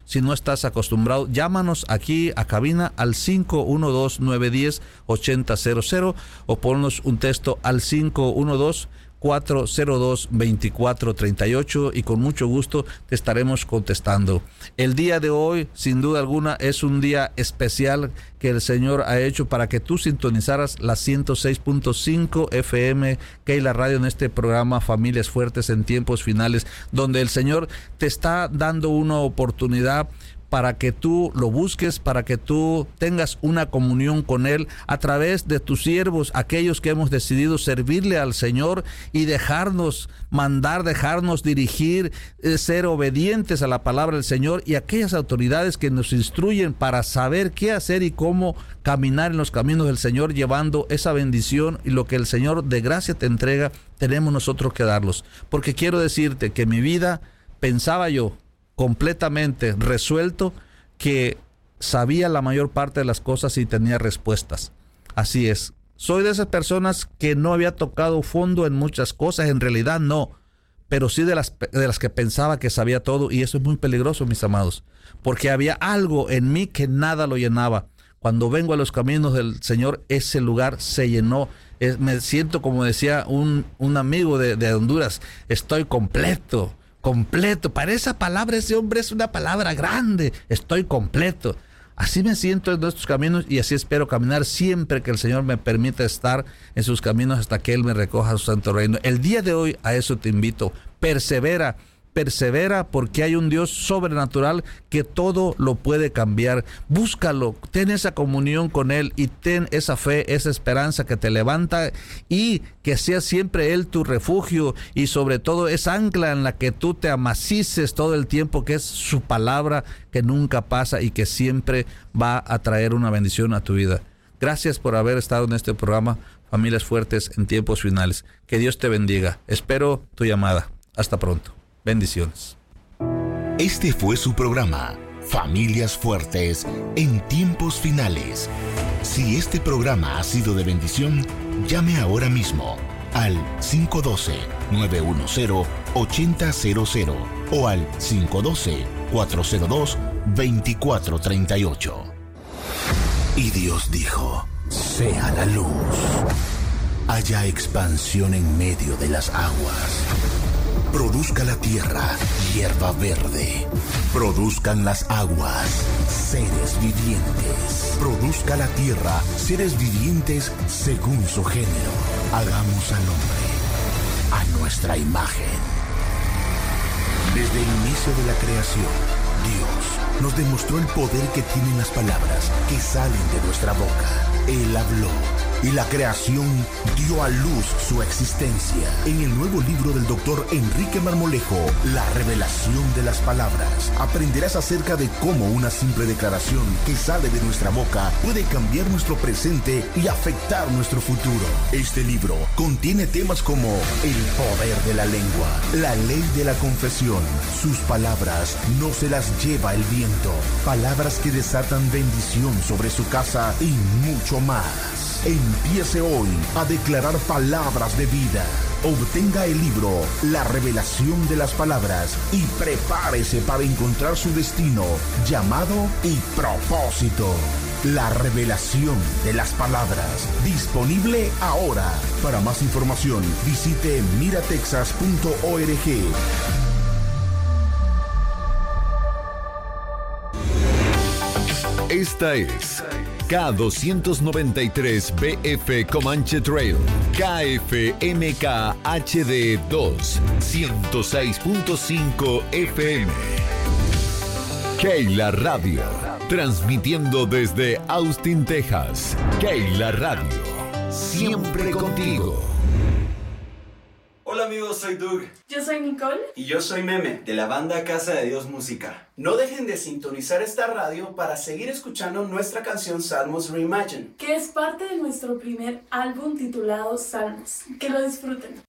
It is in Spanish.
si no estás acostumbrado, llámanos aquí a cabina al 512-910-8000 o ponnos un texto al 512-402-2438 y con mucho gusto te estaremos contestando. El día de hoy, sin duda alguna, es un día especial que el Señor ha hecho para que tú sintonizaras la 106.5 FM Keila Radio en este programa Familias Fuertes en Tiempos Finales, donde el Señor te está dando una oportunidad para que tú lo busques, para que tú tengas una comunión con Él a través de tus siervos, aquellos que hemos decidido servirle al Señor y dejarnos mandar, dejarnos dirigir, ser obedientes a la palabra del Señor, y aquellas autoridades que nos instruyen para saber qué hacer y cómo caminar en los caminos del Señor, llevando esa bendición y lo que el Señor de gracia te entrega, tenemos nosotros que darlos. Porque quiero decirte que mi vida, pensaba yo, completamente resuelto, que sabía la mayor parte de las cosas y tenía respuestas. Así es. Soy de esas personas que no había tocado fondo en muchas cosas, en realidad no, pero sí de las que pensaba que sabía todo, y eso es muy peligroso, mis amados, porque había algo en mí que nada lo llenaba. Cuando vengo a los caminos del Señor, ese lugar se llenó. Me siento, como decía un amigo de Honduras, estoy completo. Para esa palabra, ese hombre es una palabra grande. Estoy completo. Así me siento en nuestros caminos, y así espero caminar siempre que el Señor me permita estar en sus caminos hasta que Él me recoja a su santo reino. El día de hoy a eso te invito. Persevera, porque hay un Dios sobrenatural que todo lo puede cambiar. Búscalo, ten esa comunión con Él y ten esa fe, esa esperanza que te levanta, y que sea siempre Él tu refugio, y sobre todo esa ancla en la que tú te amacices todo el tiempo, que es su palabra, que nunca pasa y que siempre va a traer una bendición a tu vida. Gracias por haber estado en este programa Familias Fuertes en Tiempos Finales. Que Dios te bendiga. Espero tu llamada. Hasta pronto. Bendiciones. Este fue su programa, Familias Fuertes en Tiempos Finales. Si este programa ha sido de bendición, llame ahora mismo al 512-910-8000 o al 512-402-2438. Y Dios dijo, sea la luz. Haya expansión en medio de las aguas. Produzca la tierra hierba verde. Produzcan las aguas seres vivientes. Produzca la tierra seres vivientes según su género. Hagamos al hombre a nuestra imagen. Desde el inicio de la creación, Dios nos demostró el poder que tienen las palabras que salen de nuestra boca. Él habló y la creación dio a luz su existencia. En el nuevo libro del Dr. Enrique Marmolejo, La Revelación de las Palabras, aprenderás acerca de cómo una simple declaración que sale de nuestra boca puede cambiar nuestro presente y afectar nuestro futuro. Este libro contiene temas como el poder de la lengua, la ley de la confesión, sus palabras no se las lleva el viento, palabras que desatan bendición sobre su casa y mucho más. Empiece hoy a declarar palabras de vida. Obtenga el libro La Revelación de las Palabras y prepárese para encontrar su destino, llamado y propósito. La Revelación de las Palabras. Disponible ahora. Para más información, visite miratexas.org. Esta es K293BF Comanche Trail, KFMK HD 2, 106.5 FM. Keila Radio, transmitiendo desde Austin, Texas. Keila Radio, siempre contigo. Hola amigos, soy Doug. Yo soy Nicole. Y yo soy Meme, de la banda Casa de Dios Música. No dejen de sintonizar esta radio para seguir escuchando nuestra canción Salmos Reimagine, que es parte de nuestro primer álbum titulado Salmos. Que lo disfruten.